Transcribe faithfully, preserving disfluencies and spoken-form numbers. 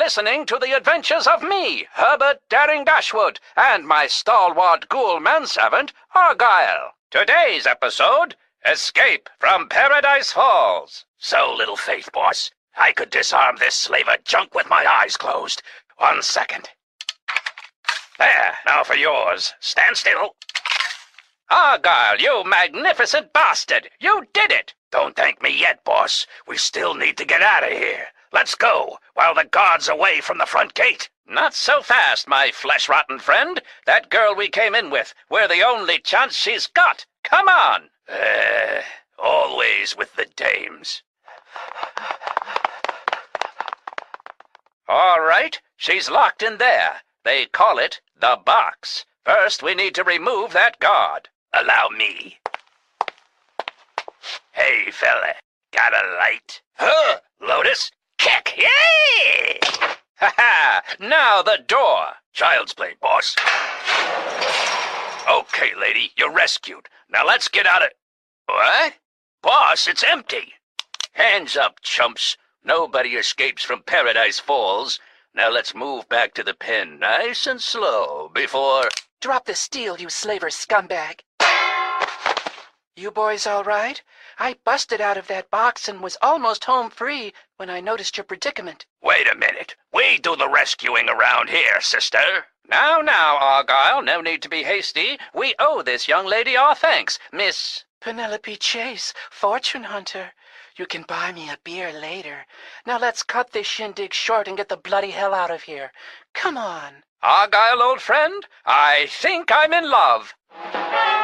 listening to the adventures of me, Herbert Daring Dashwood, and my stalwart ghoul manservant, Argyle. Today's episode, Escape from Paradise Falls. So, Little Faith, boss, I could disarm this slaver junk with my eyes closed. One second. There, now for yours. Stand still. Argyle, you magnificent bastard! You did it! Don't thank me yet, boss. We still need to get out of here. Let's go, while the guard's away from the front gate. Not so fast, my flesh-rotten friend. That girl we came in with, we're the only chance she's got. Come on! Uh, always with the dames. All right, she's locked in there. They call it the box. First, we need to remove that guard. Allow me. Hey, fella, got a light? Huh, Lotus? Kick! Yay! Ha-ha! Now the door. Child's play, boss. Okay, lady, you're rescued. Now let's get out of... What? Boss, it's empty. Hands up, chumps. Nobody escapes from Paradise Falls. Now let's move back to the pen nice and slow before... Drop the steel, you slaver scumbag. You boys all right? I busted out of that box and was almost home free when I noticed your predicament. Wait a minute. We do the rescuing around here, sister. Now, now, Argyle, no need to be hasty. We owe this young lady our thanks, Miss... Penelope Chase, fortune hunter. You can buy me a beer later. Now let's cut this shindig short and get the bloody hell out of here. Come on. Argyle, old friend, I think I'm in love.